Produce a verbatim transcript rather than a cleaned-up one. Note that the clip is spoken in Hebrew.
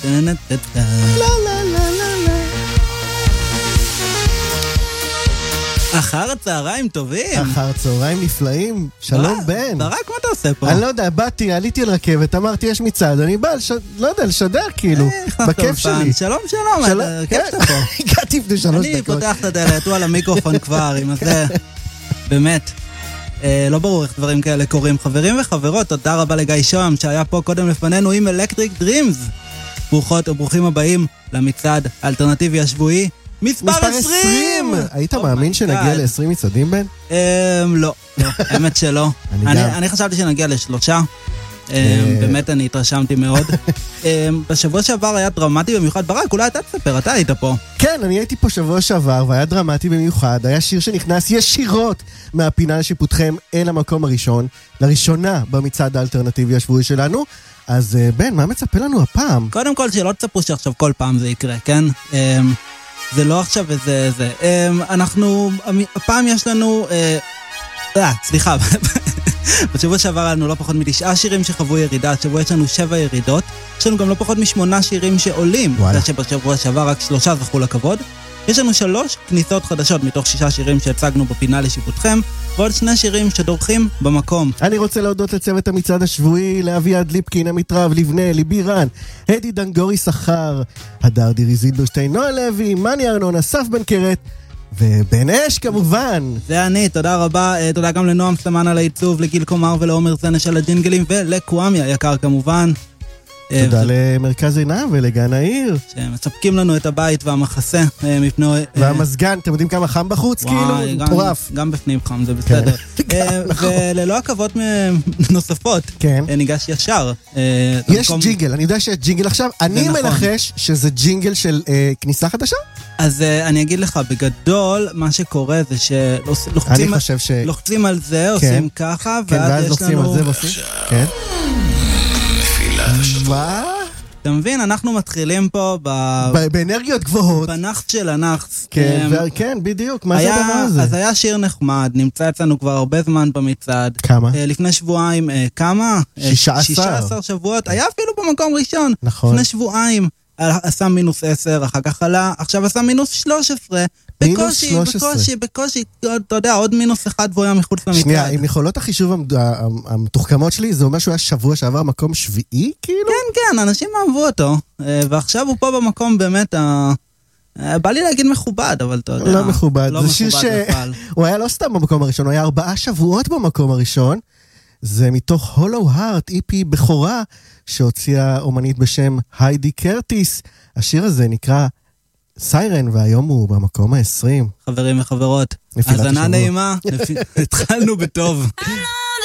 לא, לא, לא, לא, לא. אחר צהריים טובים. אחר צהריים נפלאים. שלום בן. ברק, מה אתה עושה פה? אני לא יודע, באתי, עליתי על רכבת, אמרתי יש מצעד, אני בא, לא יודע, לשדר כאילו, בכיף שלי. שלום, שלום, כיף שאתה פה. הגעתי לפני שלוש דקות. אני פותח את הדלת, הוא על המיקרופון כבר, עם הזה, באמת. לא ברור איך דברים כאלה קורים. חברים וחברות, תודה רבה לגיא שוהם, שהיה פה קודם לפנינו עם אלקטריק דרימס. ברוכות וברוכים הבאים למצעד האלטרנטיבי השבועי. מספר עשרים! היית מאמין שנגיע ל-עשרים מצעדים, בן? לא, האמת שלא. אני חשבתי שנגיע לשלושה. באמת אני התרשמתי מאוד. בשבוע שעבר היה דרמטי במיוחד. ברק, אולי אתה תספר, אתה היית פה. כן, אני הייתי פה שבוע שעבר והיה דרמטי במיוחד. היה שיר שנכנס ישירות מהפינה לשיפוטכם אל המקום הראשון, לראשונה במצעד האלטרנטיבי השבועי שלנו. אז בן, מה מצפה לנו הפעם? קודם כל, שלא תצפו שעכשיו כל פעם זה יקרה, כן? זה לא עכשיו איזה, זה. אנחנו, הפעם יש לנו, אה, סליחה, בשבוע שעבר היה לנו לא פחות מתשעה שירים שחוו ירידה, השבוע יש לנו שבע ירידות, יש לנו גם לא פחות משמונה שירים שעולים, זה שבשבוע שעבר רק שלושה זכו לכבוד, יש לנו שלוש כניסות חדשות מתוך שישה שירים שהצגנו בפינה לשיפוטכם, ועוד שני שירים שדורכים במקום. אני רוצה להודות לצוות המצעד השבועי, לאביעד ליפקין, עמית רב, לבנה, ליבי רן, הדי דנגורי שכר, הדר דירי זילברשטיין, נועה לוי, מני ארנון, אסף בן קרת, ובן אש כמובן. זה אני, תודה רבה, תודה גם לנועם סלמן על העיצוב, לגיל קומר ולעומר זנש על הג'ינגלים, ולקוואמי היקר כמובן. תודה למרכז עינה ולגן העיר שמספקים לנו את הבית והמחסה מפני... והמסגן, אתם יודעים כמה חם בחוץ? כאילו, מטורף. גם בפנים חם, זה בסדר. וללא עכבות נוספות, ניגש ישר. יש ג'ינגל, אני יודע שיש ג'ינגל עכשיו. אני מנחש שזה ג'ינגל של כניסה חדשה? אז אני אגיד לך, בגדול, מה שקורה זה שלוחצים על זה, עושים ככה, ואז לוחצים על זה ועושים? כן. מה? אתה מבין, אנחנו מתחילים פה באנרגיות גבוהות בנחת של הנחת. כן, בדיוק, מה זה הדבר הזה? אז היה שיר נחמד, נמצא אצלנו כבר הרבה זמן במצעד. כמה? לפני שבועיים, כמה? שישה עשר. שישה עשר שבועות, היה אפילו במקום ראשון. נכון. לפני שבועיים, עשה מינוס עשר, אחר כך עלה, עכשיו עשה מינוס שלוש עשרה. בקושי, בקושי, בקושי, אתה יודע, עוד מינוס אחד והוא היה מחוץ למצעד. שנייה, עם יכולות החישוב המתוחכמות שלי, זה אומר שהוא היה שבוע שעבר מקום שביעי, כאילו? כן, כן, אנשים אהבו אותו, ועכשיו הוא פה במקום באמת, בא לי להגיד מכובד, אבל אתה יודע. לא מכובד, זה שיר שהוא היה לא סתם במקום הראשון, הוא היה ארבעה שבועות במקום הראשון, זה מתוך הולו הארט, אי פי בכורה, שהוציאה אומנית בשם היידי קרטיס, השיר הזה נקרא סיירן, והיום הוא במקום ה-עשרים. חברים וחברות, הזנה נעימה, התחלנו בטוב.